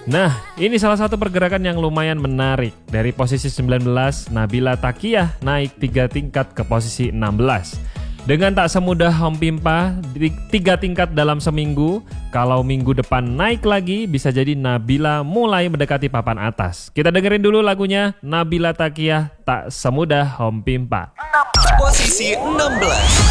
Nah, ini salah satu pergerakan yang lumayan menarik. Dari posisi 19, Nabila Taqiyah naik 3 tingkat ke posisi 16. Dengan tak semudah Home Pimpa, 3 tingkat dalam seminggu, kalau minggu depan naik lagi, bisa jadi Nabila mulai mendekati papan atas. Kita dengerin dulu lagunya Nabila Taqiyah, Tak Semudah Home Pimpa. Posisi 16.